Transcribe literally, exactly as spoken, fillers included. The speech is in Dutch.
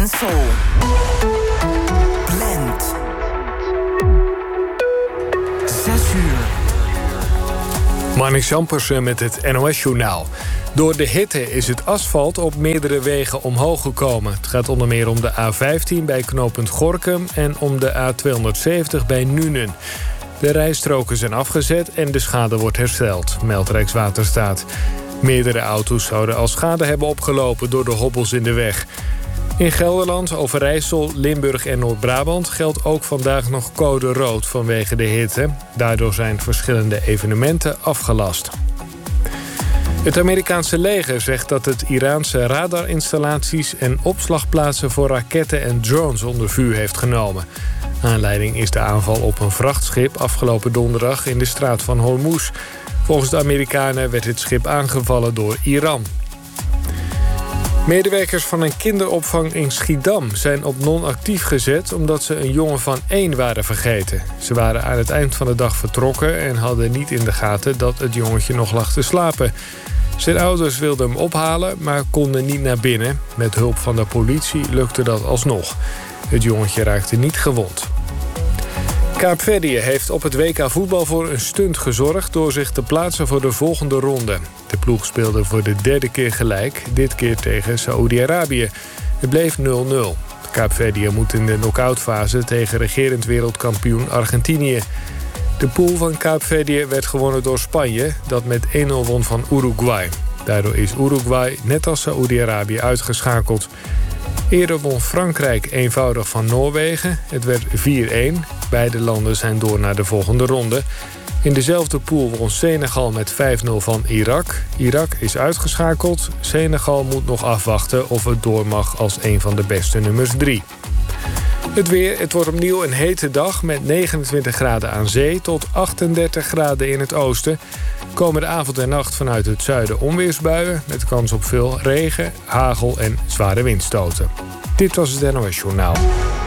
en soul. Blend. Zes uur. Marnix Jampersen met het N O S-journaal. Door de hitte is het asfalt op meerdere wegen omhoog gekomen. Het gaat onder meer om de A vijftien bij knooppunt Gorinchem en om de A tweehonderdzeventig bij Nuenen. De rijstroken zijn afgezet en de schade wordt hersteld, meldt Rijkswaterstaat. Meerdere auto's zouden al schade hebben opgelopen door de hobbels in de weg. In Gelderland, Overijssel, Limburg en Noord-Brabant geldt ook vandaag nog code rood vanwege de hitte. Daardoor zijn verschillende evenementen afgelast. Het Amerikaanse leger zegt dat het Iraanse radarinstallaties en opslagplaatsen voor raketten en drones onder vuur heeft genomen. Aanleiding is de aanval op een vrachtschip afgelopen donderdag in de straat van Hormuz. Volgens de Amerikanen werd het schip aangevallen door Iran. Medewerkers van een kinderopvang in Schiedam zijn op non-actief gezet omdat ze een jongen van één waren vergeten. Ze waren aan het eind van de dag vertrokken en hadden niet in de gaten dat het jongetje nog lag te slapen. Zijn ouders wilden hem ophalen, maar konden niet naar binnen. Met hulp van de politie lukte dat alsnog. Het jongetje raakte niet gewond. Kaapverdië heeft op het W K voetbal voor een stunt gezorgd door zich te plaatsen voor de volgende ronde. De ploeg speelde voor de derde keer gelijk, dit keer tegen Saoedi-Arabië. Het bleef nul nul. Kaapverdië moet in de knock-outfase tegen regerend wereldkampioen Argentinië. De pool van Kaapverdië werd gewonnen door Spanje, dat met één nul won van Uruguay. Daardoor is Uruguay net als Saoedi-Arabië uitgeschakeld. Eerder won Frankrijk eenvoudig van Noorwegen. Het werd vier één. Beide landen zijn door naar de volgende ronde. In dezelfde pool won Senegal met vijf nul van Irak. Irak is uitgeschakeld. Senegal moet nog afwachten of het door mag als een van de beste nummers drie. Het weer, het wordt opnieuw een hete dag met negenentwintig graden aan zee tot achtendertig graden in het oosten. Komende avond en nacht vanuit het zuiden onweersbuien met kans op veel regen, hagel en zware windstoten. Dit was het N O S Journaal.